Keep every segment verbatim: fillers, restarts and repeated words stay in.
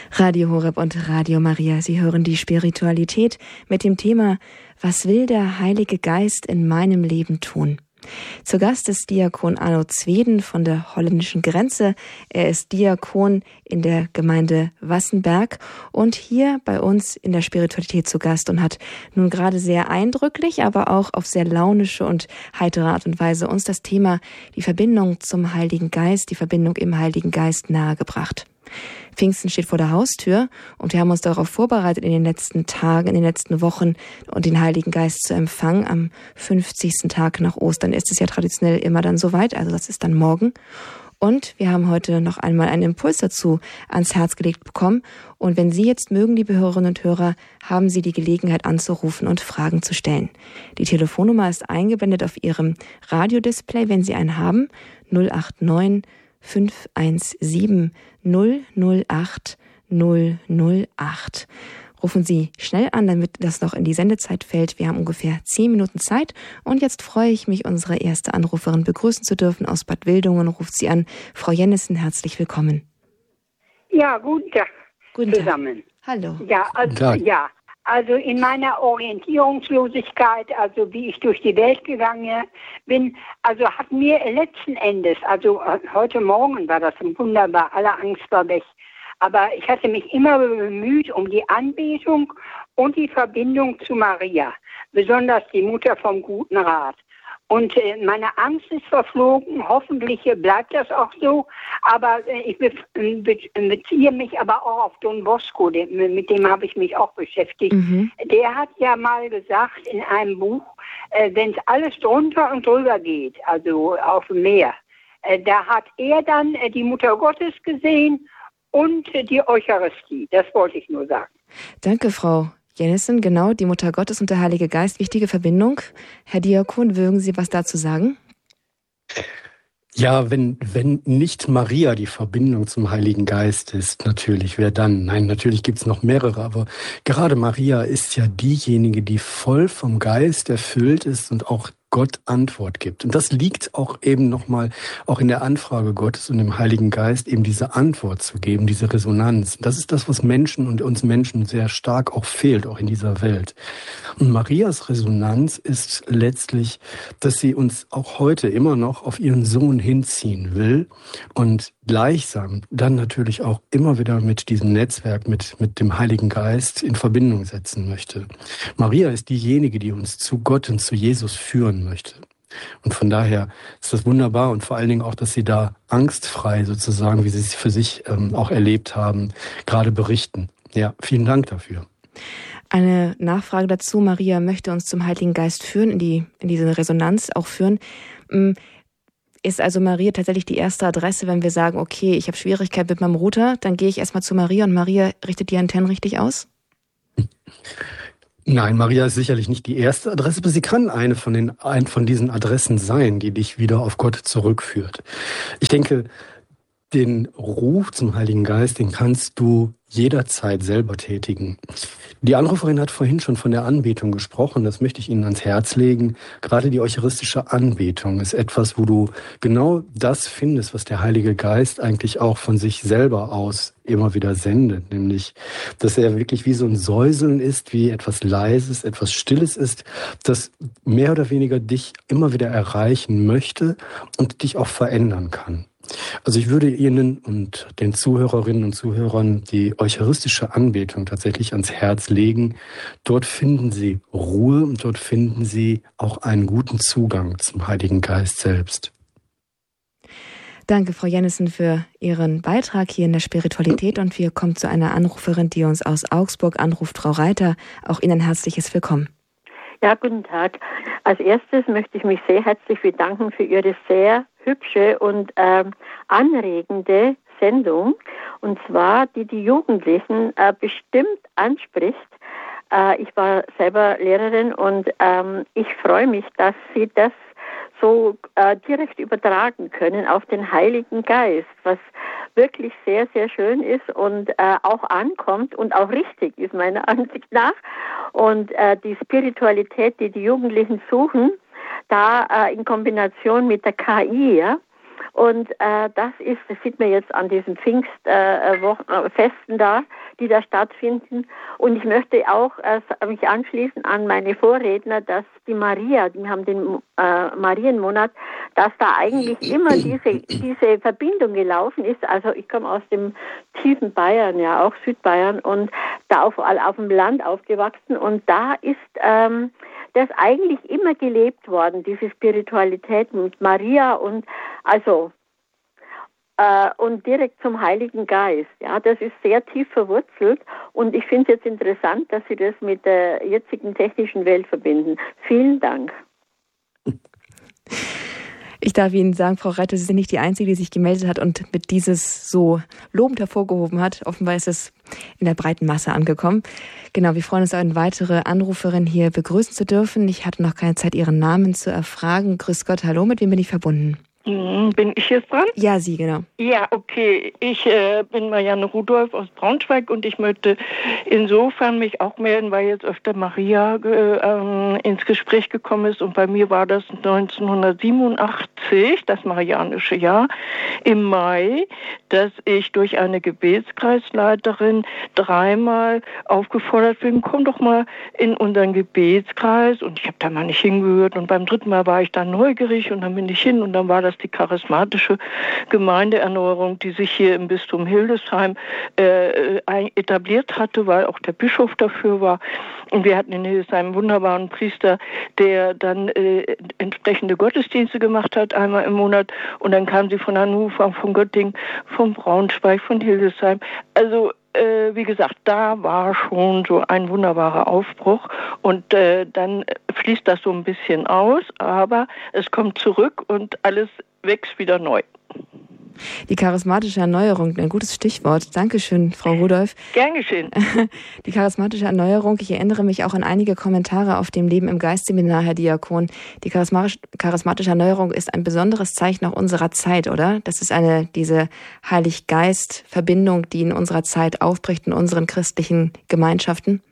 Radio Horeb und Radio Maria. Sie hören die Spiritualität mit dem Thema: Was will der Heilige Geist in meinem Leben tun? Zu Gast ist Diakon Arno Zweden von der holländischen Grenze. Er ist Diakon in der Gemeinde Wassenberg und hier bei uns in der Spiritualität zu Gast und hat nun gerade sehr eindrücklich, aber auch auf sehr launische und heitere Art und Weise uns das Thema, die Verbindung zum Heiligen Geist, die Verbindung im Heiligen Geist nahegebracht. Pfingsten steht vor der Haustür und wir haben uns darauf vorbereitet in den letzten Tagen, in den letzten Wochen und den Heiligen Geist zu empfangen. Am fünfzigsten Tag nach Ostern ist es ja traditionell immer dann soweit, also das ist dann morgen. Und wir haben heute noch einmal einen Impuls dazu ans Herz gelegt bekommen. Und wenn Sie jetzt mögen, liebe Hörerinnen und Hörer, haben Sie die Gelegenheit anzurufen und Fragen zu stellen. Die Telefonnummer ist eingeblendet auf Ihrem Radiodisplay, wenn Sie einen haben, null acht neun fünf eins sieben null null acht null null acht. Rufen Sie schnell an, damit das noch in die Sendezeit fällt. Wir haben ungefähr zehn Minuten Zeit. Und jetzt freue ich mich, unsere erste Anruferin begrüßen zu dürfen aus Bad Wildungen. Ruft sie an. Frau Jennissen, herzlich willkommen. Ja, guten Tag Guten zusammen. Tag. Hallo. Ja, also, ja, also in meiner Orientierungslosigkeit, also wie ich durch die Welt gegangen bin, also hat mir letzten Endes, also heute Morgen war das wunderbar, alle Angst war weg. Aber ich hatte mich immer bemüht um die Anbetung und die Verbindung zu Maria, besonders die Mutter vom guten Rat. Und äh, meine Angst ist verflogen, hoffentlich bleibt das auch so, aber äh, ich be- be- beziehe mich aber auch auf Don Bosco, den, mit dem habe ich mich auch beschäftigt. Mhm. Der hat ja mal gesagt in einem Buch, äh, wenn es alles drunter und drüber geht, also auf dem Meer, äh, da hat er dann äh, die Mutter Gottes gesehen und äh, die Eucharistie, das wollte ich nur sagen. Danke, Frau Jennissen, genau, die Mutter Gottes und der Heilige Geist, wichtige Verbindung. Herr Diakon, mögen Sie was dazu sagen? Ja, wenn, wenn nicht Maria die Verbindung zum Heiligen Geist ist, natürlich, wer dann? Nein, natürlich gibt's noch mehrere, aber gerade Maria ist ja diejenige, die voll vom Geist erfüllt ist und auch Gott Antwort gibt. Und das liegt auch eben nochmal auch in der Anfrage Gottes und dem Heiligen Geist, eben diese Antwort zu geben, diese Resonanz. Das ist das, was Menschen und uns Menschen sehr stark auch fehlt, auch in dieser Welt. Und Marias Resonanz ist letztlich, dass sie uns auch heute immer noch auf ihren Sohn hinziehen will und gleichsam dann natürlich auch immer wieder mit diesem Netzwerk, mit, mit dem Heiligen Geist in Verbindung setzen möchte. Maria ist diejenige, die uns zu Gott und zu Jesus führen möchte. Und von daher ist das wunderbar und vor allen Dingen auch, dass Sie da angstfrei sozusagen, wie Sie es für sich ähm, auch erlebt haben, gerade berichten. Ja, vielen Dank dafür. Eine Nachfrage dazu. Maria möchte uns zum Heiligen Geist führen, in die in diese Resonanz auch führen. Ist also Maria tatsächlich die erste Adresse, wenn wir sagen, okay, ich habe Schwierigkeit mit meinem Router, dann gehe ich erstmal zu Maria und Maria richtet die Antennen richtig aus? Nein, Maria ist sicherlich nicht die erste Adresse, aber sie kann eine von den ein von diesen Adressen sein, die dich wieder auf Gott zurückführt. Ich denke, den Ruf zum Heiligen Geist, den kannst du jederzeit selber tätigen. Die Anruferin hat vorhin schon von der Anbetung gesprochen, das möchte ich Ihnen ans Herz legen. Gerade die eucharistische Anbetung ist etwas, wo du genau das findest, was der Heilige Geist eigentlich auch von sich selber aus immer wieder sendet, nämlich, dass er wirklich wie so ein Säuseln ist, wie etwas Leises, etwas Stilles ist, das mehr oder weniger dich immer wieder erreichen möchte und dich auch verändern kann. Also ich würde Ihnen und den Zuhörerinnen und Zuhörern die eucharistische Anbetung tatsächlich ans Herz legen. Dort finden Sie Ruhe und dort finden Sie auch einen guten Zugang zum Heiligen Geist selbst. Danke, Frau Jennissen, für Ihren Beitrag hier in der Spiritualität. Und wir kommen zu einer Anruferin, die uns aus Augsburg anruft, Frau Reiter. Auch Ihnen herzliches Willkommen. Ja, guten Tag. Als erstes möchte ich mich sehr herzlich bedanken für Ihre sehr hübsche und ähm, anregende Sendung, und zwar die die Jugendlichen äh, bestimmt anspricht. Äh, ich war selber Lehrerin und ähm, ich freue mich, dass Sie das so äh, direkt übertragen können auf den Heiligen Geist, was wirklich sehr, sehr schön ist und äh, auch ankommt und auch richtig ist meiner Ansicht nach. Und äh, die Spiritualität, die die Jugendlichen suchen, da äh, in Kombination mit der K I, ja, Und äh, das ist, das sieht man jetzt an diesen Pfingstfesten äh, da, die da stattfinden. Und ich möchte auch äh, mich anschließen an meine Vorredner, dass die Maria, wir haben den äh, Marienmonat, dass da eigentlich immer diese, diese Verbindung gelaufen ist. Also ich komme aus dem tiefen Bayern, ja auch Südbayern, und da auf, auf dem Land aufgewachsen. Und da ist ähm, das eigentlich immer gelebt worden, diese Spiritualität mit Maria und also äh, und direkt zum Heiligen Geist. Ja, das ist sehr tief verwurzelt, und ich finde es jetzt interessant, dass Sie das mit der jetzigen technischen Welt verbinden. Vielen Dank. Ich darf Ihnen sagen, Frau Reiter, Sie sind nicht die Einzige, die sich gemeldet hat und mit dieses so lobend hervorgehoben hat. Offenbar ist es in der breiten Masse angekommen. Genau, wir freuen uns, eine weitere Anruferin hier begrüßen zu dürfen. Ich hatte noch keine Zeit, Ihren Namen zu erfragen. Grüß Gott, hallo, mit wem bin ich verbunden? Bin ich jetzt dran? Ja, Sie, genau. Ja, okay. Ich äh, bin Marianne Rudolph aus Braunschweig, und ich möchte insofern mich auch melden, weil jetzt öfter Maria äh, äh, ins Gespräch gekommen ist, und bei mir war das neunzehnhundertsiebenundachtzig, das marianische Jahr, im Mai, dass ich durch eine Gebetskreisleiterin dreimal aufgefordert bin, komm doch mal in unseren Gebetskreis, und ich habe da mal nicht hingehört, und beim dritten Mal war ich dann neugierig, und dann bin ich hin, und dann war das die charismatische Gemeindeerneuerung, die sich hier im Bistum Hildesheim äh, etabliert hatte, weil auch der Bischof dafür war. Und wir hatten in Hildesheim einen wunderbaren Priester, der dann äh, entsprechende Gottesdienste gemacht hat, einmal im Monat. Und dann kamen sie von Hannover, von Göttingen, von Braunschweig, von Hildesheim. Also Äh, wie gesagt, da war schon so ein wunderbarer Aufbruch, und äh, dann fließt das so ein bisschen aus, aber es kommt zurück und alles wächst wieder neu. Die charismatische Erneuerung, ein gutes Stichwort. Dankeschön, Frau Rudolph. Gern geschehen. Die charismatische Erneuerung, ich erinnere mich auch an einige Kommentare auf dem Leben im Geist-Seminar, Herr Diakon. Die charismatische Erneuerung ist ein besonderes Zeichen auch unserer Zeit, oder? Das ist eine, diese Heilig-Geist-Verbindung, die in unserer Zeit aufbricht, in unseren christlichen Gemeinschaften.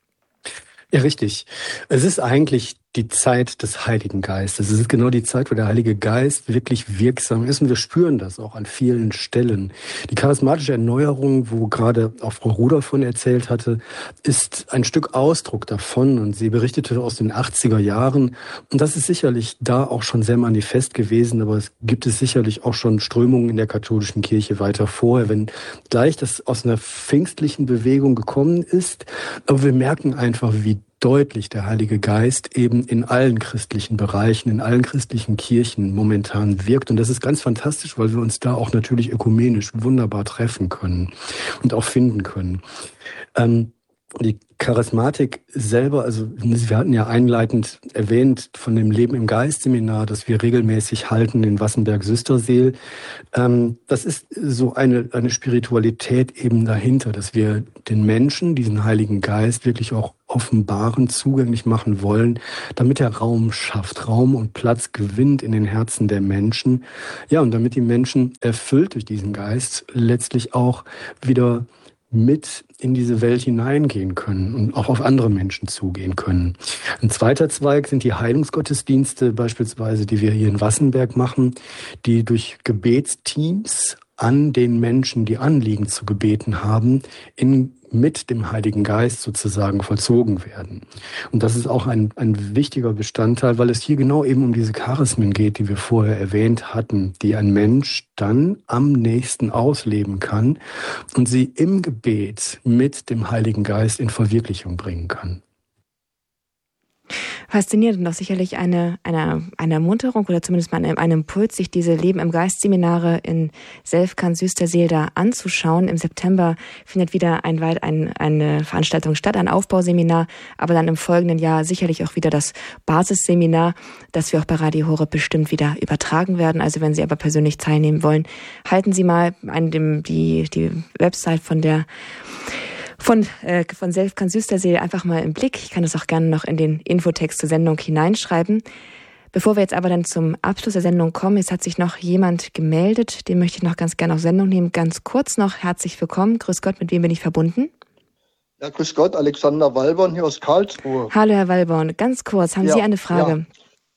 Ja, richtig. Es ist eigentlich die Zeit des Heiligen Geistes. Es ist genau die Zeit, wo der Heilige Geist wirklich wirksam ist, und wir spüren das auch an vielen Stellen. Die charismatische Erneuerung, wo gerade auch Frau Rudolph von erzählt hatte, ist ein Stück Ausdruck davon, und sie berichtete aus den achtziger Jahren, und das ist sicherlich da auch schon sehr manifest gewesen, aber es gibt es sicherlich auch schon Strömungen in der katholischen Kirche weiter vorher, wenn gleich das aus einer pfingstlichen Bewegung gekommen ist, aber wir merken einfach, wie deutlich der Heilige Geist eben in allen christlichen Bereichen, in allen christlichen Kirchen momentan wirkt. Und das ist ganz fantastisch, weil wir uns da auch natürlich ökumenisch wunderbar treffen können und auch finden können. Ähm, die Charismatik selber, also wir hatten ja einleitend erwähnt von dem Leben im Geist-Seminar, das wir regelmäßig halten in Wassenberg-Süsterseel. Ähm, das ist so eine, eine Spiritualität eben dahinter, dass wir den Menschen diesen Heiligen Geist wirklich auch offenbaren, zugänglich machen wollen, damit er Raum schafft, Raum und Platz gewinnt in den Herzen der Menschen. Ja, und damit die Menschen erfüllt durch diesen Geist letztlich auch wieder mit in diese Welt hineingehen können und auch auf andere Menschen zugehen können. Ein zweiter Zweig sind die Heilungsgottesdienste beispielsweise, die wir hier in Wassenberg machen, die durch Gebetsteams an den Menschen, die Anliegen zu gebeten haben, in mit dem Heiligen Geist sozusagen vollzogen werden. Und das ist auch ein, ein wichtiger Bestandteil, weil es hier genau eben um diese Charismen geht, die wir vorher erwähnt hatten, die ein Mensch dann am nächsten ausleben kann und sie im Gebet mit dem Heiligen Geist in Verwirklichung bringen kann. Faszinierend und doch sicherlich eine, eine, eine Ermunterung oder zumindest mal ein, ein Impuls, sich diese Leben im Geist-Seminare in Selfkant-Süsterseel da anzuschauen. Im September findet wieder ein, ein, eine Veranstaltung statt, ein Aufbauseminar, aber dann im folgenden Jahr sicherlich auch wieder das Basisseminar, das wir auch bei Radio Horeb bestimmt wieder übertragen werden. Also wenn Sie aber persönlich teilnehmen wollen, halten Sie mal an dem, die, die Website von der Von, äh, von Selfkant-Süsterseel einfach mal im Blick. Ich kann das auch gerne noch in den Infotext zur Sendung hineinschreiben. Bevor wir jetzt aber dann zum Abschluss der Sendung kommen, es hat sich noch jemand gemeldet, den möchte ich noch ganz gerne auf Sendung nehmen. Ganz kurz noch, herzlich willkommen. Grüß Gott, mit wem bin ich verbunden? Ja, grüß Gott, Alexander Walborn hier aus Karlsruhe. Hallo Herr Walborn, ganz kurz, haben ja, Sie eine Frage?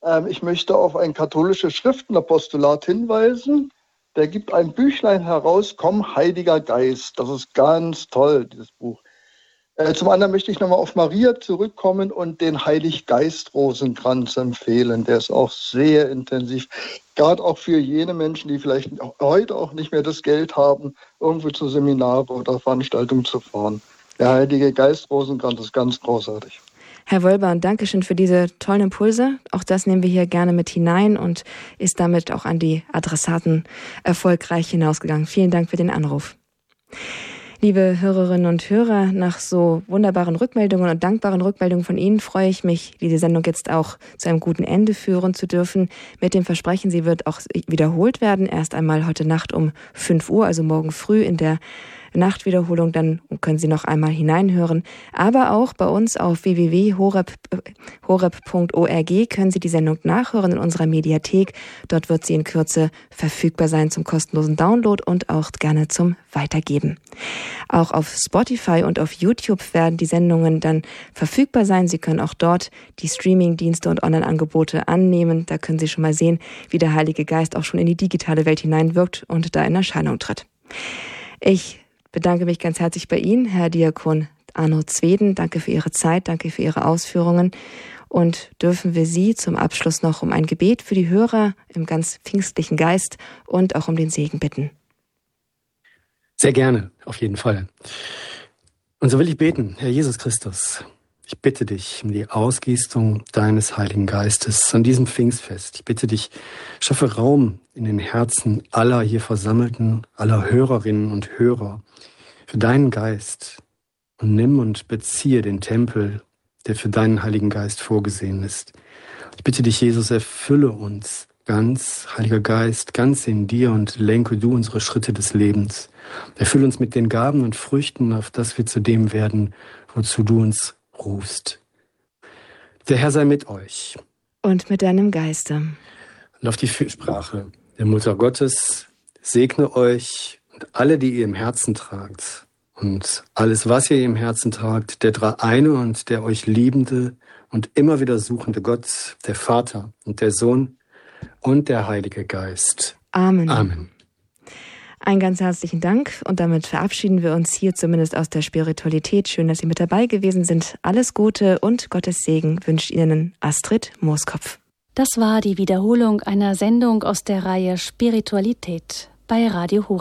Ähm, ich möchte auf ein katholisches Schriftenpostulat hinweisen. Der gibt ein Büchlein heraus, Komm, Heiliger Geist. Das ist ganz toll, dieses Buch. Äh, zum anderen möchte ich nochmal auf Maria zurückkommen und den Heilig-Geist-Rosenkranz empfehlen. Der ist auch sehr intensiv. Gerade auch für jene Menschen, die vielleicht heute auch nicht mehr das Geld haben, irgendwo zu Seminare oder Veranstaltungen zu fahren. Der Heilige Geist-Rosenkranz ist ganz großartig. Herr Wölber, Dankeschön für diese tollen Impulse. Auch das nehmen wir hier gerne mit hinein und ist damit auch an die Adressaten erfolgreich hinausgegangen. Vielen Dank für den Anruf. Liebe Hörerinnen und Hörer, nach so wunderbaren Rückmeldungen und dankbaren Rückmeldungen von Ihnen freue ich mich, diese Sendung jetzt auch zu einem guten Ende führen zu dürfen. Mit dem Versprechen, sie wird auch wiederholt werden. Erst einmal heute Nacht um fünf Uhr, also morgen früh in der Nachtwiederholung, dann können Sie noch einmal hineinhören. Aber auch bei uns auf w w w punkt horeb punkt org können Sie die Sendung nachhören in unserer Mediathek. Dort wird sie in Kürze verfügbar sein zum kostenlosen Download und auch gerne zum Weitergeben. Auch auf Spotify und auf YouTube werden die Sendungen dann verfügbar sein. Sie können auch dort die Streaming-Dienste und Online-Angebote annehmen. Da können Sie schon mal sehen, wie der Heilige Geist auch schon in die digitale Welt hineinwirkt und da in Erscheinung tritt. Ich bedanke mich ganz herzlich bei Ihnen, Herr Diakon Arno Zweden. Danke für Ihre Zeit, danke für Ihre Ausführungen. Und dürfen wir Sie zum Abschluss noch um ein Gebet für die Hörer im ganz pfingstlichen Geist und auch um den Segen bitten. Sehr gerne, auf jeden Fall. Und so will ich beten, Herr Jesus Christus, ich bitte dich um die Ausgießung deines Heiligen Geistes an diesem Pfingstfest. Ich bitte dich, schaffe Raum in den Herzen aller hier Versammelten, aller Hörerinnen und Hörer für deinen Geist und nimm und beziehe den Tempel, der für deinen Heiligen Geist vorgesehen ist. Ich bitte dich, Jesus, erfülle uns ganz, Heiliger Geist, ganz in dir und lenke du unsere Schritte des Lebens. Erfülle uns mit den Gaben und Früchten, auf dass wir zu dem werden, wozu du uns rufst. Der Herr sei mit euch. Und mit deinem Geiste. Und auf die Fürsprache der Mutter Gottes segne euch und alle, die ihr im Herzen tragt. Und alles, was ihr im Herzen tragt, der Dreieine und der euch liebende und immer wieder suchende Gott, der Vater und der Sohn und der Heilige Geist. Amen. Amen. Einen ganz herzlichen Dank und damit verabschieden wir uns hier zumindest aus der Spiritualität. Schön, dass Sie mit dabei gewesen sind. Alles Gute und Gottes Segen wünscht Ihnen Astrid Mooskopf. Das war die Wiederholung einer Sendung aus der Reihe Spiritualität bei Radio Horeb.